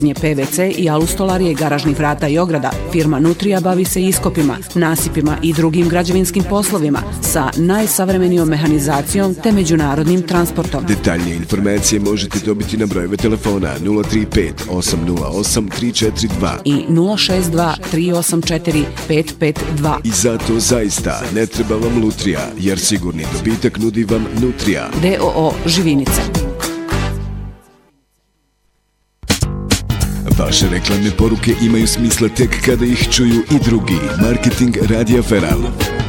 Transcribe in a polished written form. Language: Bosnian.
PVC i alustolarije garažnih vrata i ograda. Firma Nutrija bavi se iskopima, nasipima i drugim građevinskim poslovima sa najsavremenijom mehanizacijom te međunarodnim transportom. Detaljnije informacije možete dobiti na brojeve telefona 035 808 342 i 062 384 552. I zato zaista ne treba vam lutrija, jer sigurni dobitak nudi vam Nutrija. DOO Živinice. Vaše reklamne poruke imaju smisla tek kada ih čuju i drugi. Marketing Radija Feral.